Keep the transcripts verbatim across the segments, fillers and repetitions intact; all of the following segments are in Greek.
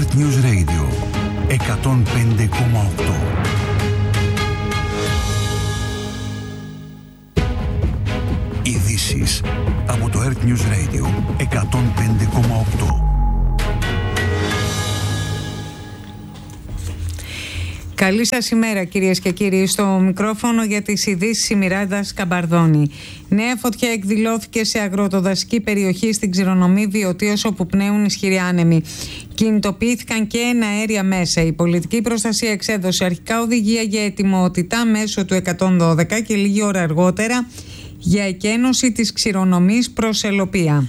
Earth News Radio εκατόν πέντε κόμμα οκτώ. Ειδήσεις από το Earth News Radio εκατόν πέντε κόμμα οκτώ. Καλή σας ημέρα κυρίες και κύριοι. Στο μικρόφωνο για τις ειδήσεις η Μιράντα Σκαμπαρδόνη. Νέα φωτιά εκδηλώθηκε σε αγροτοδασική περιοχή στην Ξηρονομή Βιωτίας, όπου πνέουν ισχυροί άνεμοι. Κινητοποιήθηκαν και εναέρια μέσα. Η πολιτική προστασία εξέδωσε αρχικά οδηγία για ετοιμότητα μέσω του εκατόν δώδεκα και λίγη ώρα αργότερα για εκένωση της Ξηρονομής προς Ελοπία.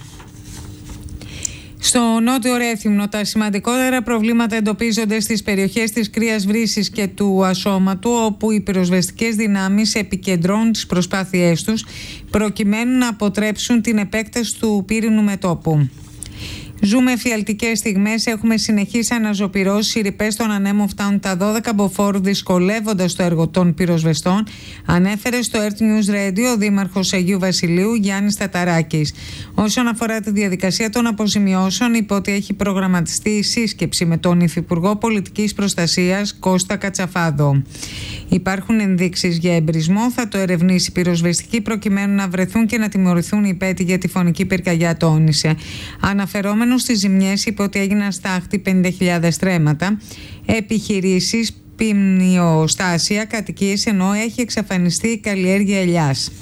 Στο Νότιο Ρέθυμνο τα σημαντικότερα προβλήματα εντοπίζονται στις περιοχές της Κρύας Βρύσης και του Ασώματου, όπου οι πυροσβεστικές δυνάμεις επικεντρώνουν τις προσπάθειές τους προκειμένου να αποτρέψουν την επέκταση του πύρινου μετώπου. Ζούμε εφιαλτικές στιγμές. Έχουμε συνεχείς αναζωπυρώσεις. Οι ρηπές των ανέμων φτάνουν τα δώδεκα μποφόρ, δυσκολεύοντας το έργο των πυροσβεστών, ανέφερε στο Earth News Radio ο Δήμαρχος Αγίου Βασιλείου Γιάννης Ταταράκης. Όσον αφορά τη διαδικασία των αποζημιώσεων, είπε ότι έχει προγραμματιστεί η σύσκεψη με τον Υφυπουργό Πολιτικής Προστασίας Κώστα Κατσαφάδο. Υπάρχουν ενδείξεις για εμπρισμό. Θα το ερευνήσει η πυροσβεστική προκειμένου να βρεθούν και να τιμωρηθούν οι υπέτειοι για τη φωνική πυρκαγιά, τόνισε. Αναφερόμενο στις ζημιές, είπε ότι έγιναν στάχτη πενήντα χιλιάδες στρέμματα, επιχειρήσεις, ποιμνιοστάσια, κατοικίες, ενώ έχει εξαφανιστεί η καλλιέργεια ελιάς.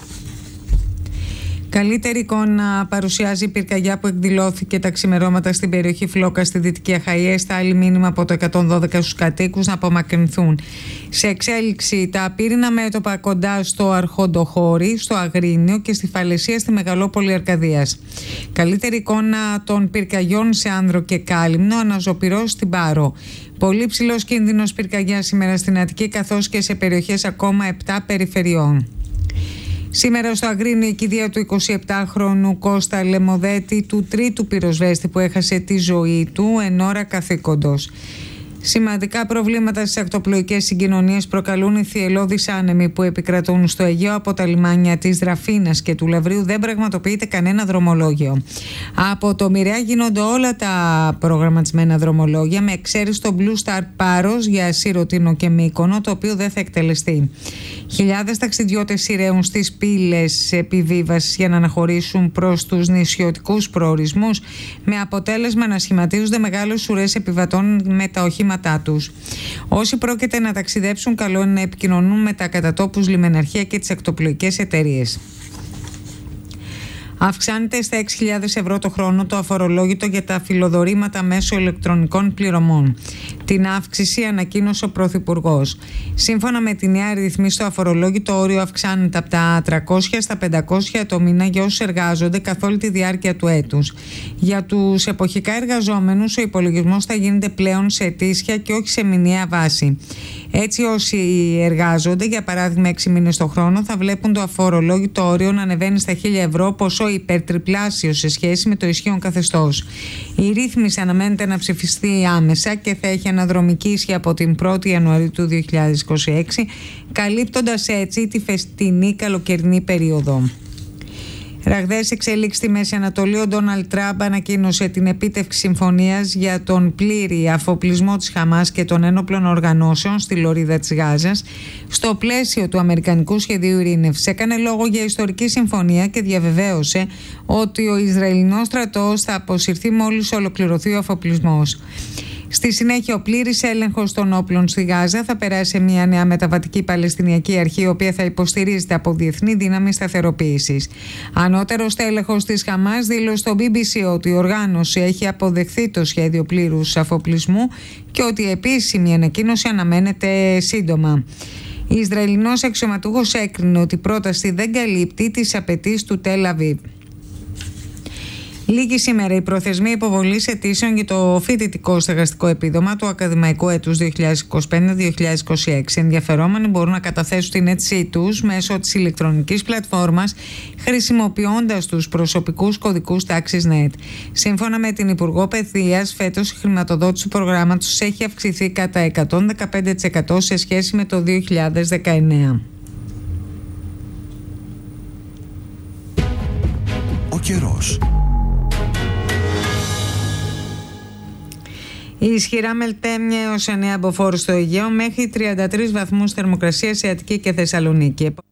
Καλύτερη εικόνα παρουσιάζει η πυρκαγιά που εκδηλώθηκε τα ξημερώματα στην περιοχή Φλόκα στη Δυτική Αχαΐα. Έσταλει μήνυμα από το εκατόν δώδεκα στους κατοίκους να απομακρυνθούν. Σε εξέλιξη τα πύρινα μέτωπα κοντά στο Αρχοντοχώρι, στο Αγρίνιο και στη Φαλαισία στη Μεγαλόπολη Αρκαδίας. Καλύτερη εικόνα των πυρκαγιών σε Άνδρο και Κάλυμνο, αναζωπυρός στην Πάρο. Πολύ ψηλός κίνδυνος πυρκαγιάς σήμερα στην Αττική, καθώς και σε περιοχές ακόμα επτά περιφερειών. Σήμερα στο Αγρίνιο η κηδεία του εικοσιεπτάχρονου Κώστα Λεμοδέτη, του τρίτου πυροσβέστη που έχασε τη ζωή του εν ώρα καθήκοντος. Σημαντικά προβλήματα στις ακτοπλοϊκές συγκοινωνίες προκαλούν οι θυελλώδεις άνεμοι που επικρατούν στο Αιγαίο. Από τα λιμάνια της Δραφίνας και του Λαβρίου δεν πραγματοποιείται κανένα δρομολόγιο. Από το Μοιραία γίνονται όλα τα προγραμματισμένα δρομολόγια, με εξαίρεση το Blue Star Πάρος για Σιρωτίνο και Μύκονο, το οποίο δεν θα εκτελεστεί. Χιλιάδες ταξιδιώτες σειραίουν στις πύλες επιβίβασης για να αναχωρήσουν προς τους νησιωτικούς προορισμούς, με αποτέλεσμα να σχηματίζονται μεγάλες ουρές επιβατών με τα οχήματά τους. Όσοι πρόκειται να ταξιδέψουν, καλό είναι να επικοινωνούν με τα κατατόπους λιμεναρχεία και τις ακτοπλοϊκές εταιρείες. Αυξάνεται στα έξι χιλιάδες ευρώ το χρόνο το αφορολόγητο για τα φιλοδορήματα μέσω ηλεκτρονικών πληρωμών. Την αύξηση ανακοίνωσε ο Πρωθυπουργός. Σύμφωνα με τη νέα ρυθμίση, το αφορολόγητο όριο αυξάνεται από τα τριακόσια στα πεντακόσια το μήνα για όσους εργάζονται καθ' όλη τη διάρκεια του έτους. Για τους εποχικά εργαζόμενους, ο υπολογισμός θα γίνεται πλέον σε ετήσια και όχι σε μηνιαία βάση. Έτσι, όσοι εργάζονται, για παράδειγμα έξι μήνες το χρόνο, θα βλέπουν το αφορολόγητο όριο να ανεβαίνει στα χίλια ευρώ, ποσό υπερτριπλάσιο σε σχέση με το ισχύον καθεστώς. Η ρύθμιση αναμένεται να ψηφιστεί άμεσα και θα έχει αναδρομική ισχύ από την πρώτη Ιανουαρίου του δύο χιλιάδες είκοσι έξι, καλύπτοντας έτσι τη φεστινή καλοκαιρινή περίοδο. Ραγδαίες εξελίξεις στη Μέση Ανατολή. Ο Ντόναλντ Τραμπ ανακοίνωσε την επίτευξη συμφωνίας για τον πλήρη αφοπλισμό της Χαμάς και των ένοπλων οργανώσεων στη λωρίδα της Γάζας στο πλαίσιο του Αμερικανικού Σχεδίου Ειρήνευσης. Έκανε λόγο για ιστορική συμφωνία και διαβεβαίωσε ότι ο Ισραηλινός στρατός θα αποσυρθεί μόλις ολοκληρωθεί ο αφοπλισμός. Στη συνέχεια, ο πλήρης έλεγχος των όπλων στη Γάζα θα περάσει σε μια νέα μεταβατική Παλαιστινιακή Αρχή, η οποία θα υποστηρίζεται από διεθνή δύναμη σταθεροποίησης. Ανώτερος τέλεχος της Χαμάς δήλωσε στο μπι μπι σι ότι η οργάνωση έχει αποδεχθεί το σχέδιο πλήρους αφοπλισμού και ότι η επίσημη ανακοίνωση αναμένεται σύντομα. Η Ισραηλινός αξιωματούχος έκρινε ότι η πρόταση δεν καλύπτει τις απαιτήσεις του Τελ Αβίβ. Λίγη σήμερα η προθεσμία υποβολής αιτήσεων για το φοιτητικό στεγαστικό επίδομα του ακαδημαϊκού έτους δύο χιλιάδες είκοσι πέντε δύο χιλιάδες είκοσι έξι. Ενδιαφερόμενοι μπορούν να καταθέσουν την αίτησή τους μέσω της ηλεκτρονικής πλατφόρμας, χρησιμοποιώντας τους προσωπικούς κωδικούς τάξης νετ. Σύμφωνα με την Υπουργό Παιδείας, φέτος η χρηματοδότηση του προγράμματος έχει αυξηθεί κατά εκατόν δεκαπέντε τοις εκατό σε σχέση με το δύο χιλιάδες δεκαεννέα. Ο καιρός. Η ισχυρά μελτέμια έως εννέα μποφόρ στο Αιγαίο, μέχρι τριάντα τρεις βαθμούς θερμοκρασία σε Αττική και Θεσσαλονίκη.